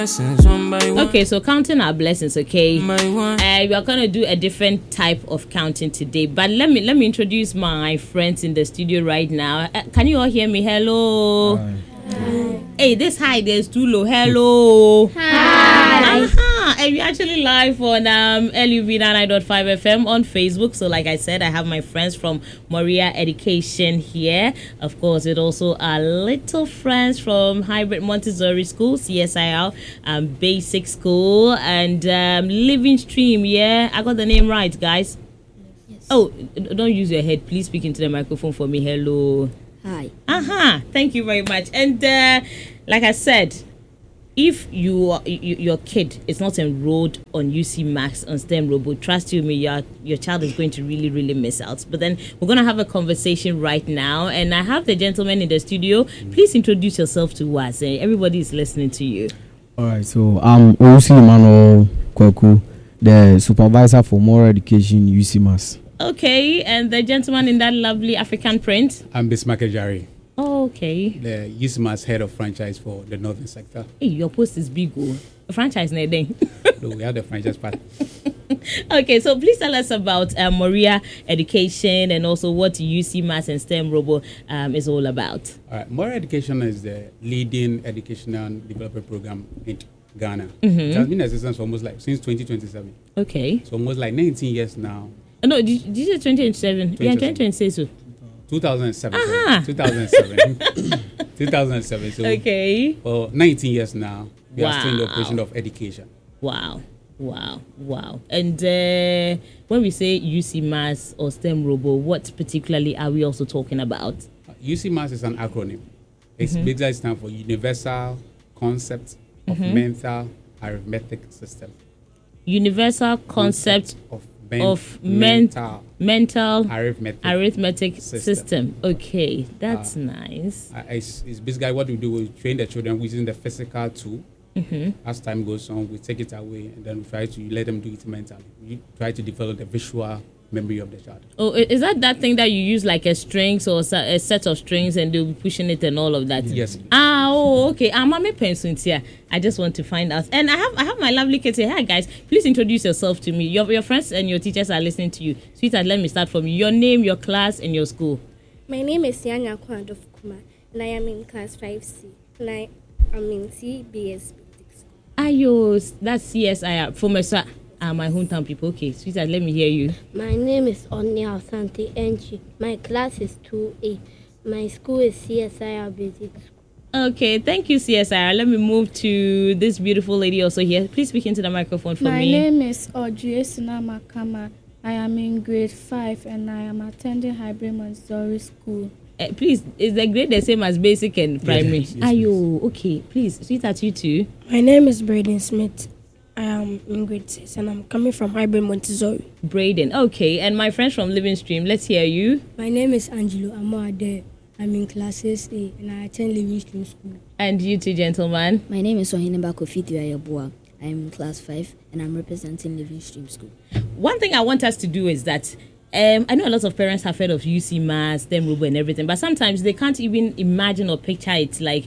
Okay, so counting our blessings, okay? We are gonna do a different type of counting today, but let me introduce my friends in the studio right now. Can you all hear me? Hello. Hi. Hey, this hi there's too low. Hello. Hi. And we're actually live on LUV 99.5 FM on Facebook. So like I said, I have my friends from Moria Education here. Of course, it also our little friends from Hybrid Montessori School, CSIR, Basic School, and Living Stream. Yeah, I got the name right, guys. Yes. Oh, don't use your head. Please speak into the microphone for me. Hello. Hi. Thank you very much. And like I said, if your kid is not enrolled on UC Max on STEM Robo, trust you me, your child is going to really miss out. But then we're going to have a conversation right now, and I have the gentleman in the studio. Please introduce yourself to us. Everybody is listening to you. All right, so I'm OC Emmanuel Kwaku, the supervisor for moral education UC Max. Okay, and the gentleman in that lovely African print? I'm Bismarck Ejari. Oh, okay. The UCMAS head of franchise for the northern sector. Hey, your post is big. Franchise, no, we have the franchise part. Okay, so please tell us about Moria Education and also what UCMAS and STEM Robo is all about. All right, Moria Education is the leading educational development program in Ghana. Mm-hmm. It has been in existence for almost since 2027. Okay. So almost 19 years now. No, did you say 2027? Yeah, 2026. So. 2007. 2007. So okay. For 19 years now, we are still in the operation of education. Wow. And when we say UCMAS or STEM Robo, what particularly are we also talking about? UCMAS is an acronym. It's basically stands for Universal Concept of Mental Arithmetic System. Universal Concept of mental arithmetic system. Okay, that's nice. It's basically what we do. We train the children using the physical tool. As time goes on, we take it away and then we try to let them do it mentally. We try to develop the visual memory of the child. Oh, is that thing that you use like a strings or a set of strings and they'll be pushing it and all of that? Yes. Okay. I'm a pencil here. I just want to find out. And I have my lovely kids here. Hi guys, please introduce yourself to me. Your friends and your teachers are listening to you. Sweetheart, let me start from you. Your name, your class, and your school. My name is Yanya Kwando Fukuma, and I am in class 5C, and I am in CBS. Ayo, that's CSIR. For my my hometown people. Okay, sweetheart, let me hear you. My name is Onia Asante Enchi. My class is 2A. My school is CSIR Basic School. Okay, thank you, CSIR. Let me move to this beautiful lady also here. Please speak into the microphone for me. My name is Audrey Sinamakama. I am in grade 5 and I am attending Hybrid Montessori School. Please, is the grade the same as basic and primary? Yes, Ayo, okay. Please, sweetheart, you too. My name is Braden Smith. I am in grade 6 and I'm coming from Hybrid Montessori. Braden, okay. And my friends from Living Stream, let's hear you. My name is Angelo Amoade. I'm in class 6A and I attend Living Stream School. And you two, gentlemen? My name is Ohineba Kofitu Ayabua. I'm in class 5 and I'm representing Living Stream School. One thing I want us to do is that I know a lot of parents have heard of UCMAS, STEM Robo and everything, but sometimes they can't even imagine or picture it like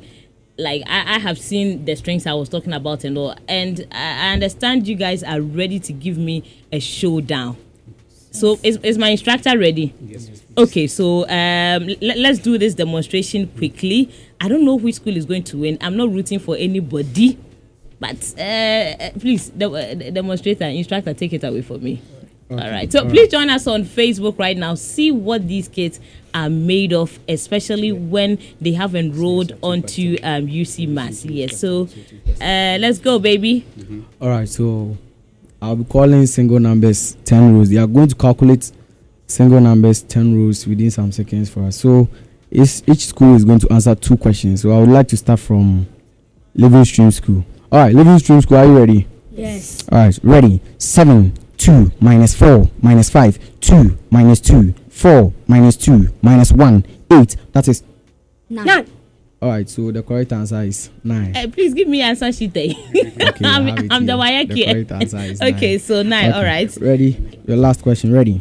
I have seen the strings I was talking about and all, and I understand you guys are ready to give me a showdown. So is my instructor ready? Yes. Okay, so let's do this demonstration quickly. I don't know which school is going to win. I'm not rooting for anybody, but please, the demonstrator, instructor, take it away for me. Okay. All right. So please join us on Facebook right now. See what these kids are made of, especially when they have enrolled onto UCMAS. Yes. So let's go, baby. All right. So I'll be calling single numbers 10 rows. They are going to calculate single numbers 10 rows within some seconds for us. So each school is going to answer 2 questions. So I would like to start from Living Stream School. All right, Living Stream School, are you ready? Yes. All right, ready. 7, 2, minus 4, minus 5, 2, minus 2, 4, minus 2, minus 1, 8. That is 9. All right, so the correct answer is 9. Please give me answer sheet. Okay, I'm the Wayaki. The correct answer is 9. Okay, so 9. Okay. All right. Ready? Your last question. Ready?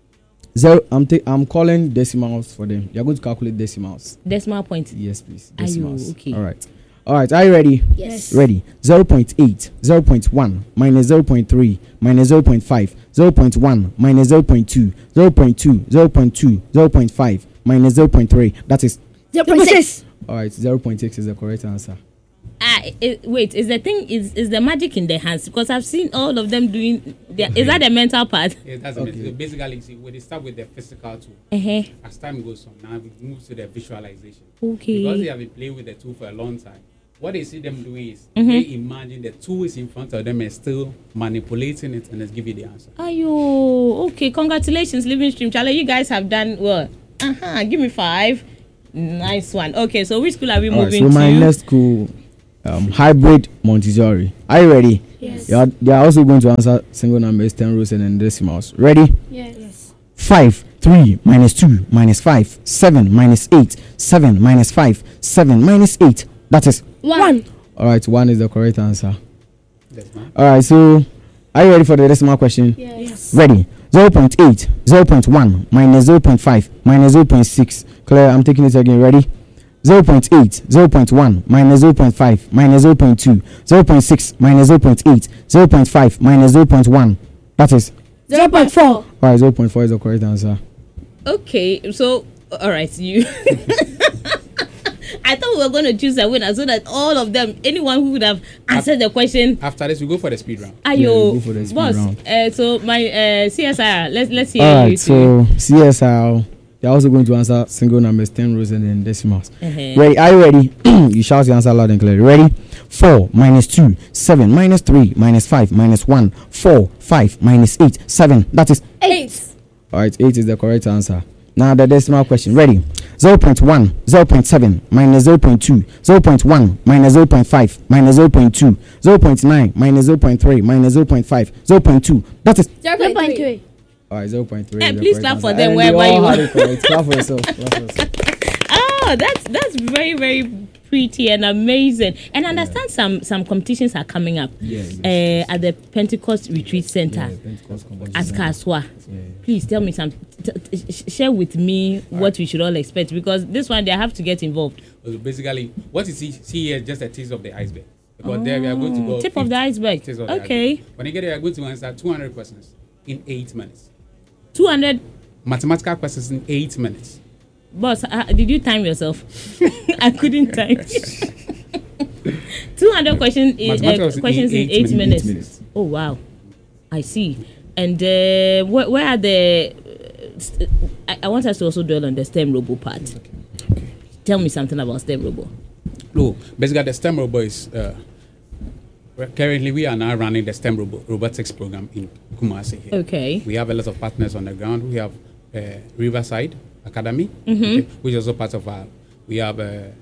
I'm calling decimals for them. You're going to calculate decimals. Decimal point. Yes, please. Decimals. Okay. All right. All right, are you ready? Yes. Ready. 0.8, 0.1, minus 0.3, minus 0.5, 0.1, minus 0.2, 0.2, 0.2, 0.5, minus 0.3. That is 0.6. all right. 0.6 is the correct answer. Wait, is the magic in their hands? Because I've seen all of them doing. Is that the mental part? Yeah, that's Okay. so basically, see, when they start with the physical tool, as time goes on, now we move to the visualization. Okay. Because they have been playing with the tool for a long time. What they see them doing is they imagine the tool is in front of them and still manipulating it and just give you the answer. Ayo, okay. Congratulations, Living Stream Charlie. You guys have done well. Give me 5. Nice one. Okay, so which school are we All right, moving so to? my next school, Hybrid Montessori. Are you ready? Yes. They are also going to answer single numbers, 10 rows, and then decimals. Ready? Yes. 5, 3, minus 2, minus 5, 7, minus 8, 7, minus 5, 7, minus 8. That is 1. all right. 1 is the correct answer. That's mine. All right, so are you ready for the decimal question? Yes. Ready? 0.8, 0.1, minus 0.5, minus 0.6. Claire, I'm taking it again. Ready? 0.8, 0.1, minus 0.5, minus 0.2, 0.6, minus 0.8, 0.5, minus 0.1. That is 0.4. all right. 0.4 is the correct answer. Okay, so all right, you. I thought we were going to choose a winner so that all of them, anyone who would have answered the question. After this, we go for the speed round. Yeah, we'll go Ayo, for the speed boss. round. So my CSR, let's hear All you. right, so CSR, they're also going to answer single numbers, 10 rows, and then decimals. Ready? Are you ready? You shout your answer loud and clear. Ready? 4 minus 2, 7 minus 3, minus 5, minus 1, 4, 5, minus 8, 7. That is 8. all right. 8 is the correct answer. Now the decimal question. Ready? 0.1, 0.7, minus 0.2, 0.1, minus 0.5, minus 0.2, 0.9, minus 0.3, minus 0.5, 0.2. That is 0.3. all right. 0.3. Hey, is the please correct clap for answer. them And wherever all you had are. it correct. Clap for yourself. Clap for yourself. Oh, that's very, very pretty and amazing. And I understand some competitions are coming up at the Pentecost Retreat Center at Kaswa. Please tell me share with me what we should all expect, because this one they have to get involved. So basically, what you see here is just a taste of the iceberg. Because there we are going to go. Tip of the iceberg. Taste of the Okay. iceberg. When you get there, you are going to answer 200 questions in 8 minutes. 200. Mathematical questions in 8 minutes. Boss, did you time yourself? I couldn't time. 200 questions in 8 minutes. Oh wow, I see. And where are the? I want us to also dwell on the STEM Robo part. Okay. Tell me something about STEM Robo. No, basically the STEM Robo is currently we are now running the STEM robotics program in Kumasi here. Okay. We have a lot of partners on the ground. We have Riverside Academy, okay, which is also part of our. We have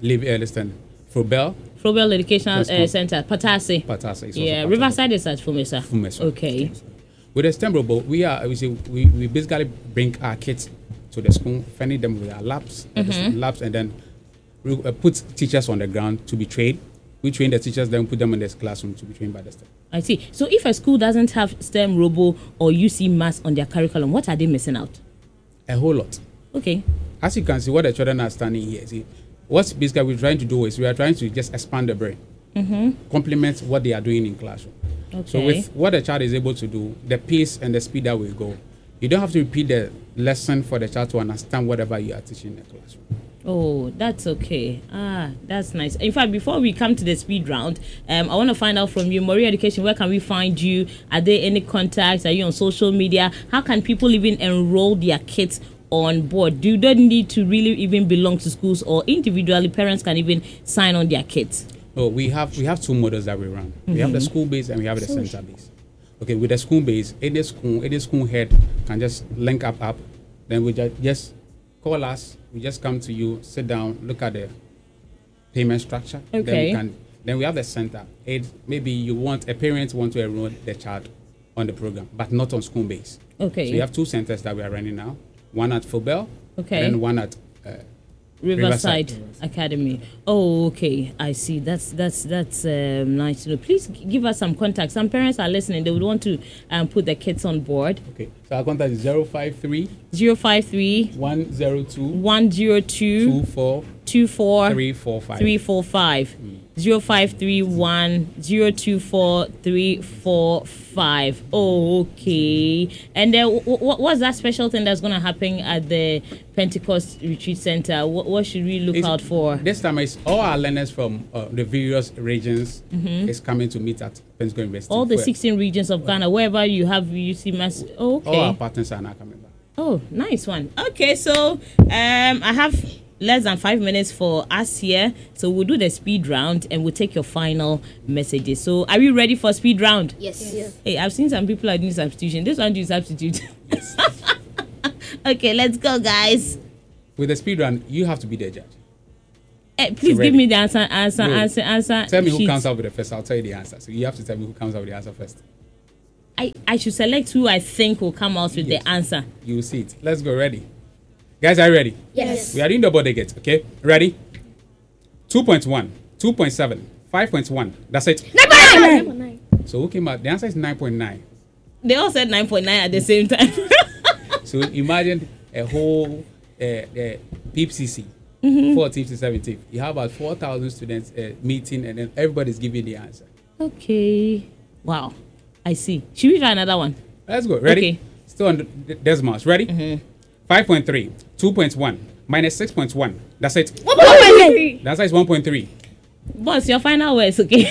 Frobel Educational Center, Patasi. Patasi. Yeah, Riverside is at Fumesa. Okay. With the STEM Robo, we basically bring our kids to the school, finding them with our labs, and then we put teachers on the ground to be trained. We train the teachers, then put them in this classroom to be trained by the STEM. I see. So if a school doesn't have STEM Robo or UC Maths on their curriculum, what are they missing out? A whole lot. Okay. As you can see, what the children are standing here. See, what basically we're trying to do is we are trying to just expand the brain, complement what they are doing in classroom. Okay. So with what the child is able to do, the pace and the speed that we go, you don't have to repeat the lesson for the child to understand whatever you are teaching in the classroom. Oh, that's okay. That's nice. In fact, before we come to the speed round, I want to find out from you, Mori Education, where can we find you? Are there any contacts? Are you on social media? How can people even enroll their kids on board? You don't need to really even belong to schools, or individually parents can even sign on their kids. Oh, we have 2 models that we run. We have the school base and we have the center base. Okay, with the school base, any school head can just link up. Then we just call us. We just come to you, sit down, look at the payment structure. Okay. Then we have the center. Maybe a parent want to enroll the child on the program, but not on school base. Okay. So we have 2 centers that we are running now. One at Phobel, okay, and one at Riverside Academy. Oh, okay. I see. That's nice to know. Please give us some contacts. Some parents are listening. They would want to put their kids on board. Okay. So our contact is 053 102 102 24 24 345. 345. 0531024345. Oh, okay. And then what's that special thing that's going to happen at the Pentecost Retreat Center? What should we look out for? This time, it's all our learners from the various regions is coming to meet at Pentecost University. All the 16 regions of Ghana, wherever you have UC Mass. Oh, okay. All our partners are now coming back. Oh, nice one. Okay, so I have less than 5 minutes for us here. So we'll do the speed round and we'll take your final messages. So are you ready for speed round? Yes. Hey, I've seen some people are doing substitution. This one do substitute. Yes. Okay, let's go, guys. With the speed round, you have to be the judge. Hey, please give me the answer. Tell me who sheet. comes up with the first. I'll tell you the answer. So you have to tell me who comes up with the answer first. I should select who I think will come out with Yes. the answer. You will see it. Let's go. Ready? Guys, are you ready? Yes. We are doing the body gate, okay? Ready? 2.1, 2.7, 5.1. That's it. 9.9. So who came out? The answer is 9.9. They all said 9.9 at the same time. So imagine a whole PPCC, 14th to 17th. You have about 4,000 students meeting, and then everybody's giving the answer. Okay. Wow. I see. Should we try another one? Let's go. Ready? Okay. Still on the decimals. Ready? 5.3, 2.1, minus 6.1. That's it. 1.3. The answer is 1.3. Boss, your final words, okay?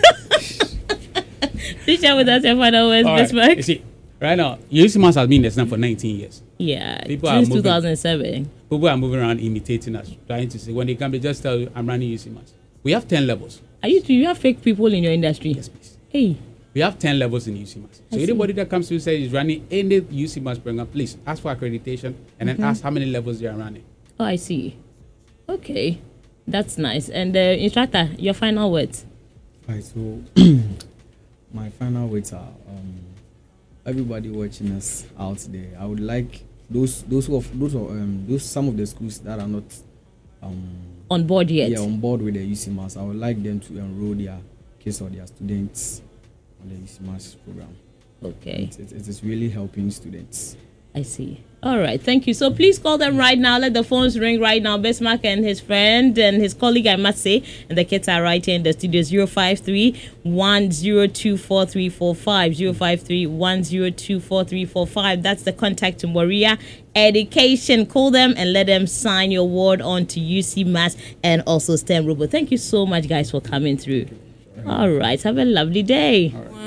Please share with us your final words, All Miss right. Mark. You see, right now, UC has been in the for 19 years. Yeah, People are since moving. 2007. People are moving around imitating us, trying to say, when they come, they just tell you, I'm running UC We have 10 levels. Do you have fake people in your industry? Yes, please. Hey. We have 10 levels in UC So I see. anybody that comes to say is running any UC program, please ask for accreditation and then ask how many levels they are running. Oh, I see. Okay. That's nice. And instructor, your final words. Right, so my final words are everybody watching us out there. I would like those some of the schools that are not On board yet? on board with the UC Mass. I would like them to enroll their kids or their students on the UC Mass program. Okay. It is really helping students. I see. All right, thank you. So please call them right now. Let the phones ring right now. Bismarck and his friend and his colleague, I must say, and the kids are right here in the studio. 053-102-4345. 053-102-4345. That's the contact to Moria Education. Call them and let them sign your word on to UC Mass and also STEM Robo. Thank you so much, guys, for coming through. All right, have a lovely day.